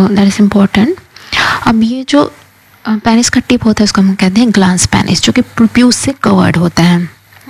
That is important. अब ये जो पेनिस का टिप होता है उसको हम कहते हैं ग्लांस पेनिस, जो कि प्रोप्यूस से कवर्ड होता है.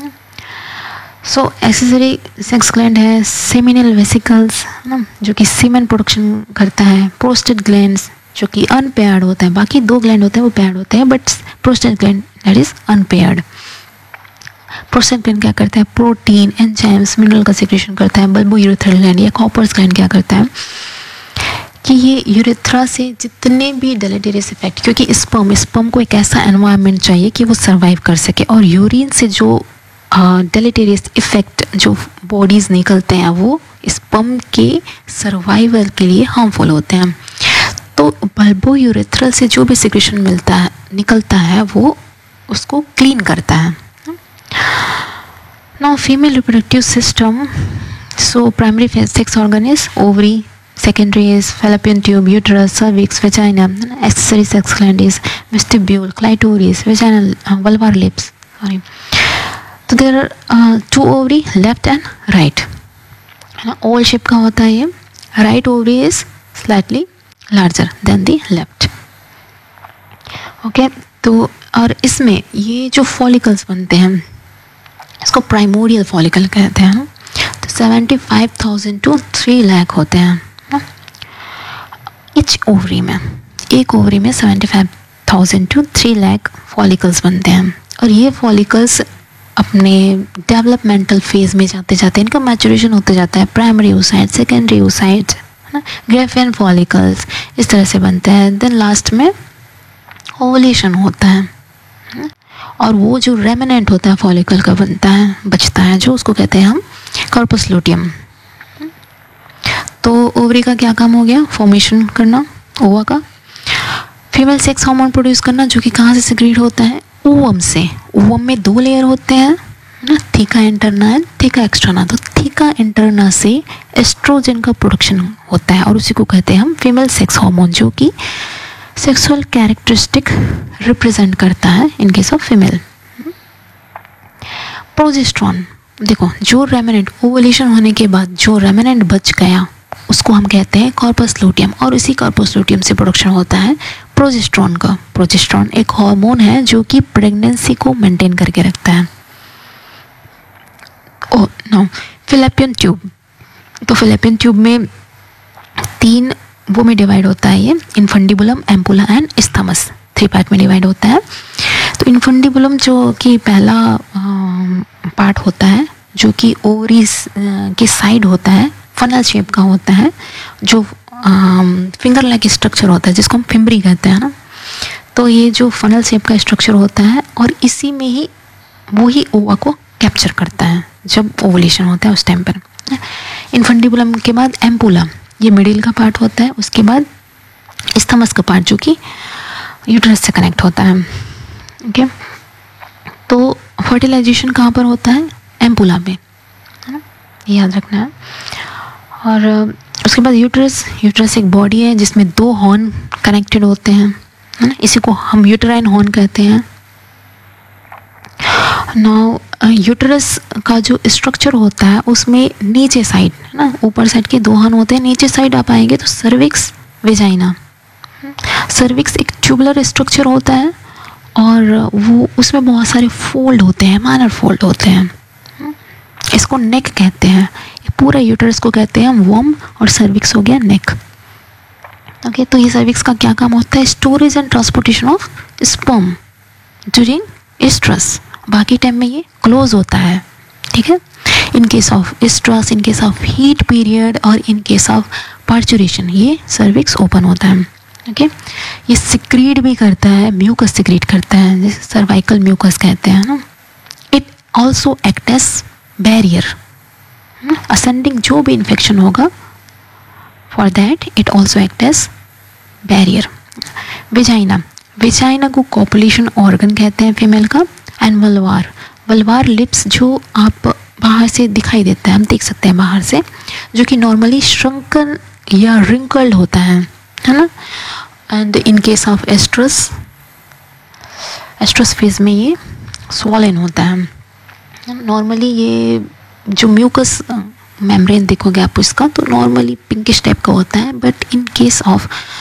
सो एक्सेसरी सेक्स ग्लैंड है, सेमिनल वेसिकल्स है ना, जो कि सीमेन प्रोडक्शन करता है. प्रोस्टेट ग्लैंड्स जो कि अनपेयर्ड होता है, बाकी 2 ग्लैंड होते हैं वो पेयर्ड होते हैं, but prostate gland that is unpaired. Prostate gland क्या करता है, प्रोटीन, एंजाइम्स, मिनरल का सिक्रेशन करता है. बल्बो यूरेथ्रल ग्लैंड या कॉपर्स ग्लैंड क्या करता है कि ये यूरेथ्रा से जितने भी डेलेटेरियस इफेक्ट, क्योंकि स्पर्म को एक ऐसा एनवायरनमेंट चाहिए कि वो सर्वाइव कर सके, और यूरिन से जो डेलेटेरियस इफेक्ट जो बॉडीज निकलते हैं वो स्पर्म के सर्वाइवल के लिए हार्मफुल होते हैं. तो बल्बो यूरेथ्रल से जो भी सिक्रेशन निकलता है वो उसको क्लीन करता है. Now female reproductive system, so primary sex organ is ovary, secondary is fallopian tube, uterus, cervix, vagina. Accessory sex gland is vestibule, clitoris, vaginal, vulvar lips. Sorry. So there are 2 ovary, left and right. Oval shape का होता है ये. Right ovary is slightly larger than the left. Okay. तो और इसमें ये जो follicles बनते हैं इसको primordial follicle कहते हैं. तो 75,000 to 3 लाख होते हैं इच ओवरी में. एक ओवरी में 75,000 to 3 लाख फॉलिकल्स बनते हैं. और ये फॉलिकल्स अपने डेवलपमेंटल फेज में जाते जाते इनका मैचुरेशन होते जाता है. प्राइमरी oocyte, सेकेंडरी oocyte, है ना, ग्रेफियन फॉलिकल्स इस तरह से बनते हैं. देन लास्ट में ओवुलेशन होता है, और वो जो रेमिनेंट होता है फॉलिकल का बनता है, बचता है, जो उसको कहते हैं हम कॉर्पस लूटियम. तो ओवरी का क्या काम हो गया, फॉर्मेशन करना ओवा का. फीमेल सेक्स हार्मोन प्रोड्यूस करना, जो कि कहाँ से सिक्रीट होता है, ओवम से. ओवम में 2 लेयर होते हैं ना, theca interna and theca externa. तो थीका इंटरना से एस्ट्रोजन का प्रोडक्शन होता है, और उसी को कहते हैं हम फीमेल सेक्स हार्मोन, जो कि सेक्सुअल कैरेक्टरिस्टिक रिप्रेजेंट करता है in case of female. Progesterone, देखो जो रेमिनेंट ओवुलेशन होने के बाद जो रेमिनेंट बच गया उसको हम कहते हैं कॉर्पस लूटियम, और इसी कॉर्पस लूटियम से प्रोडक्शन होता है प्रोजेस्टेरॉन का. प्रोजेस्टेरॉन एक हार्मोन है जो कि प्रेगनेंसी को मेंटेन करके रखता है. Oh no, Philippian tube. तो फिलिपियन ट्यूब में 3 वो में डिवाइड होता है ये, infundibulum, ampulla and isthmus. 3 part में डिवाइड होता है. तो इनफंडिबुलम जो कि पहला पार्ट होता है, जो कि ओवरीज के साइड होता है, फनल शेप का होता है, जो फिंगर लाइक स्ट्रक्चर होता है जिसको हम फिम्बरी कहते हैं ना. तो ये जो फनल शेप का स्ट्रक्चर होता है, और इसी में ही वो ही ओवा को कैप्चर करता है जब ओवुलेशन होता है उस टाइम पर. इनफंडिबुलम के बाद एम्पुला, ये मिडिल का पार्ट होता है. उसके बाद इस्थमस का पार्ट जो कि यूट्रस से कनेक्ट होता है. ओके. तो फर्टिलाइजेशन कहाँ पर होता है, एम्पुला में, है ना, ये याद रखना है. और उसके बाद यूट्रस एक बॉडी है जिसमें 2 हॉर्न कनेक्टेड होते हैं, है ना, इसी को हम यूटेराइन हॉर्न कहते हैं. नाउ यूटरस का जो स्ट्रक्चर होता है उसमें नीचे साइड, है ना, ऊपर साइड के 2 हॉर्न होते हैं, नीचे साइड आप आएंगे तो सर्विक्स, वेजाइना. सर्विक्स एक ट्यूबुलर स्ट्रक्चर होता है, और वो उसमें बहुत सारे फोल्ड होते हैं, माइनर फोल्ड होते हैं. इसको नेक कहते हैं. पूरा यूटरस को कहते हैं हम वॉर्म, और सर्विक्स हो गया नेक. ओके. तो ये सर्विक्स का क्या काम होता है, storage and transportation of sperm during oestrus. बाकी टाइम में ये क्लोज होता है, ठीक है, in case of oestrus, in case of heat period, और इन केस ऑफ पार्चुरेशन ये सर्विक्स ओपन होता है. ओके. ये सिक्रीट भी करता है, म्यूकस सिक्रीट करता है, जैसे सर्वाइकल म्यूकस कहते हैं ना. It also act as barrier. Ascending जो भी इन्फेक्शन होगा, for that it also act as barrier. Vagina को कॉपुलेशन ऑर्गन कहते हैं फीमेल का. एंड वल्वार लिप्स, जो आप बाहर से दिखाई देता है, हम देख सकते हैं बाहर से, जो कि नॉर्मली श्रंकन या रिंकल्ड होता है ना. And in case of oestrus phase में ये स्वॉलन होता है. नॉर्मली ये जो म्यूकस मेम्ब्रेन देखोगे आप इसका, तो नॉर्मली पिंकिश टाइप का होता है, बट इन केस ऑफ